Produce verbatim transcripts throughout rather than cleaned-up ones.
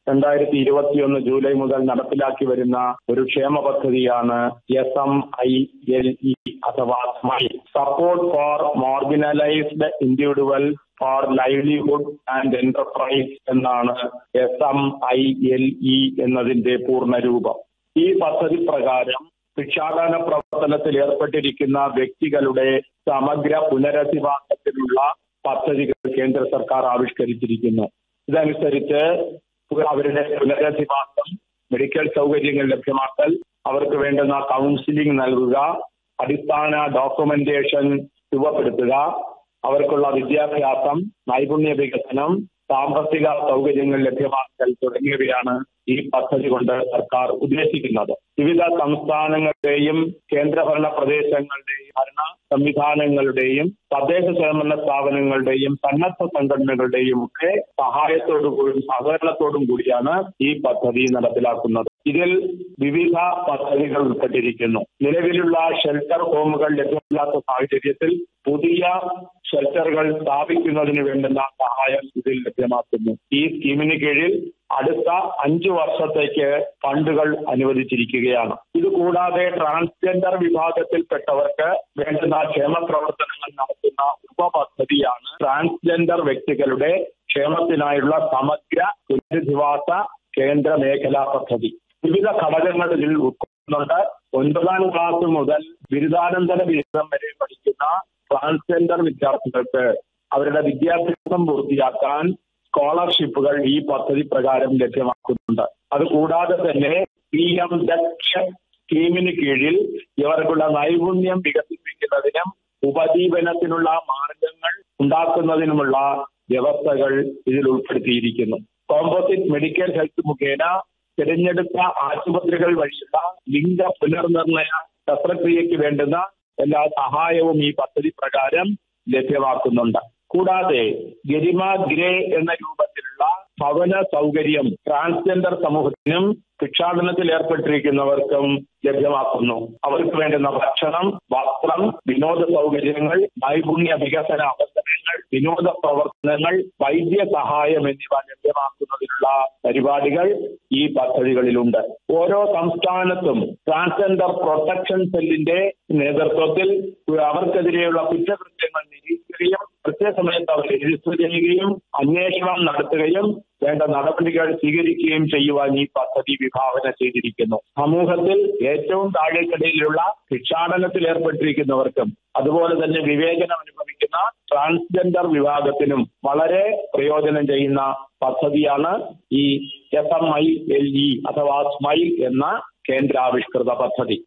രണ്ടായിരത്തി ഇരുപത്തിയൊന്ന് ജൂലൈ മുതൽ നടപ്പിലാക്കി വരുന്ന ഒരു ക്ഷേമ പദ്ധതിയാണ് S M I L E അഥവാ smile, support for marginalised individual four livelihood and enterprise എന്നാണ് S M I L E എന്നതിന്റെ പൂർണ്ണരൂപം. ഈ പദ്ധതി പ്രകാരം ഭിക്ഷാടന പ്രവർത്തനത്തിൽ ഏർപ്പെട്ടിരിക്കുന്ന വ്യക്തികളുടെ സമഗ്ര പുനരധിവാസത്തിനുള്ള പദ്ധതികൾ കേന്ദ്ര സർക്കാർ ആവിഷ്കരിച്ചിരിക്കുന്നു. ഇതനുസരിച്ച് അവരുടെ പുനരധിവാസം, മെഡിക്കൽ സൗകര്യങ്ങൾ ലഭ്യമാക്കൽ, അവർക്ക് വേണ്ടുന്ന കൗൺസിലിംഗ് നൽകുക, അടിസ്ഥാന ഡോക്യുമെന്റേഷൻ രൂപപ്പെടുത്തുക, അവർക്കുള്ള വിദ്യാഭ്യാസം, നൈപുണ്യ വികസനം, സാമ്പത്തിക സൗകര്യങ്ങൾ ലഭ്യമാക്കൽ തുടങ്ങിയവയാണ് ഈ പദ്ധതി കൊണ്ട് സർക്കാർ ഉദ്ദേശിക്കുന്നത്. വിവിധ സംസ്ഥാനങ്ങളുടെയും കേന്ദ്രഭരണ പ്രദേശങ്ങളുടെയും ഭരണ സംവിധാനങ്ങളുടെയും തദ്ദേശ സ്വയംഭരണ സ്ഥാപനങ്ങളുടെയും സന്നദ്ധ സംഘടനകളുടെയും ഒക്കെ സഹായത്തോടുകൂടി സഹകരണത്തോടും കൂടിയാണ് ഈ പദ്ധതി നടപ്പിലാക്കുന്നത്. ഇതിൽ വിവിധ പദ്ധതികൾ ഉൾപ്പെട്ടിരിക്കുന്നു. നിലവിലുള്ള ഷെൽട്ടർ ഹോമുകൾ ലഭ്യമല്ലാത്ത സാഹചര്യത്തിൽ പുതിയ ഷെൽട്ടറുകൾ സ്ഥാപിക്കുന്നതിന് വേണ്ടുന്ന സഹായം ഇതിൽ ലഭ്യമാക്കുന്നു. ഈ സ്കീമിന് കീഴിൽ അടുത്ത അഞ്ചു വർഷത്തേക്ക് ഫണ്ടുകൾ അനുവദിച്ചിരിക്കുകയാണ്. ഇതുകൂടാതെ ട്രാൻസ്ജെൻഡർ വിഭാഗത്തിൽപ്പെട്ടവർക്ക് വേണ്ടുന്ന ക്ഷേമ പ്രവർത്തനങ്ങൾ നടത്തുന്ന ഉപപദ്ധതിയാണ് ട്രാൻസ്ജെൻഡർ വ്യക്തികളുടെ ക്ഷേമത്തിനായുള്ള സമഗ്ര പുനരധിവാസ കേന്ദ്ര മേഖലാ പദ്ധതി. വിവിധ ഘടകങ്ങൾ ഇതിൽ ഉൾക്കൊള്ളുന്നുണ്ട്. ഒൻപതാം ക്ലാസ് മുതൽ ബിരുദാനന്തര ബിരുദം വരെ പഠിക്കുന്ന ട്രാൻസ്ജെൻഡർ വിദ്യാർത്ഥികൾക്ക് അവരുടെ വിദ്യാഭ്യാസം പൂർത്തിയാക്കാൻ സ്കോളർഷിപ്പുകൾ ഈ പദ്ധതി പ്രകാരം ലഭ്യമാക്കുന്നുണ്ട്. അതുകൂടാതെ തന്നെ പി എം ദക്ഷ സ്കീമിന് കീഴിൽ ഇവർക്കുള്ള നൈപുണ്യം വികസിപ്പിക്കുന്നതിനും ഉപജീവനത്തിനുള്ള മാർഗങ്ങൾ ഉണ്ടാക്കുന്നതിനുമുള്ള വ്യവസ്ഥകൾ ഇതിൽ ഉൾപ്പെടുത്തിയിരിക്കുന്നു. കോമ്പോസിറ്റ് മെഡിക്കൽ ഹെൽത്ത് മുഖേന തിരഞ്ഞെടുത്ത ആശുപത്രികൾ വഴിയുള്ള ലിംഗ പുനർനിർണയ ശസ്ത്രക്രിയയ്ക്ക് വേണ്ടുന്ന എല്ലാ സഹായവും ഈ പദ്ധതി പ്രകാരം ലഭ്യമാക്കുന്നുണ്ട്. കൂടാതെ ഗരിമ ഗ്രേ എന്ന രൂപത്തിലുള്ള ഭവന സൗകര്യം ട്രാൻസ്ജെൻഡർ സമൂഹത്തിനും ഭിക്ഷാടനത്തിൽ ഏർപ്പെട്ടിരിക്കുന്നവർക്കും ലഭ്യമാക്കുന്നു. അവർക്ക് വേണ്ടുന്ന ഭക്ഷണം, വസ്ത്രം, വിനോദ സൗകര്യങ്ങൾ, നൈപുണ്യ വികസന അവസരങ്ങൾ, വിനോദ പ്രവർത്തനങ്ങൾ, വൈദ്യ സഹായം എന്നിവ ലഭ്യമാക്കുന്നതിനുള്ള പരിപാടികൾ ഈ പദ്ധതികളിലുണ്ട്. ഓരോ സംസ്ഥാനത്തും ട്രാൻസ്ജെൻഡർ പ്രൊട്ടക്ഷൻ സെല്ലിന്റെ നേതൃത്വത്തിൽ അവർക്കെതിരെയുള്ള കുറ്റകൃത്യങ്ങൾ നിരീക്ഷിക്കുകയും കൃത്യസമയത്ത് അവർ രജിസ്റ്റർ ചെയ്യുകയും അന്വേഷണം നടത്തുകയും വേണ്ട നടപടികൾ സ്വീകരിക്കുകയും ചെയ്യുവാൻ ഈ പദ്ധതി വിഭാവന ചെയ്തിരിക്കുന്നു. സമൂഹത്തിൽ ഏറ്റവും താഴേക്കിടയിലുള്ള ഭിക്ഷാടനത്തിൽ ഏർപ്പെട്ടിരിക്കുന്നവർക്കും അതുപോലെ തന്നെ വിവേചനം അനുഭവിക്കുന്ന ട്രാൻസ്ജെൻഡർ വിഭാഗത്തിനും വളരെ പ്രയോജനം ചെയ്യുന്ന പദ്ധതിയാണ് ഈ S M I L E അഥവാ സ്മൈൽ എന്ന കേന്ദ്രാവിഷ്കൃത പദ്ധതി.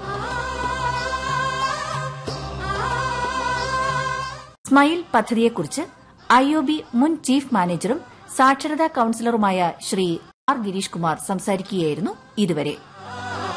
സ്മൈൽ പദ്ധതിയെക്കുറിച്ച് ഐ ഒ ബി മുൻ ചീഫ് മാനേജറും സാക്ഷരതാ കൌൺസിലറുമായ ശ്രീ ആർ ഗിരീഷ് കുമാർ സംസാരിക്കുകയായിരുന്നു ഇതുവരെ.